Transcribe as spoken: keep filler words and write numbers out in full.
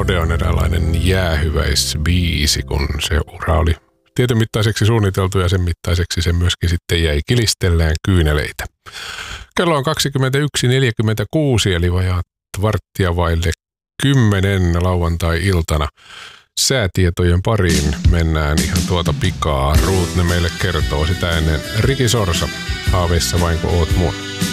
Rode on eräänlainen jäähyväisbiisi, kun se ura oli tietyn mittaiseksi suunniteltu ja sen mittaiseksi se myöskin sitten jäi kilistellään kyyneleitä. Kello on kaksikymmentäyksi neljäkymmentäkuusi eli vajaat varttia vaille kymmenen lauantai-iltana. Säätietojen pariin mennään ihan tuota pikaa. Ruut ne meille kertoo sitä ennen Riki Sorsa. Haaveissa vain kun oot mun.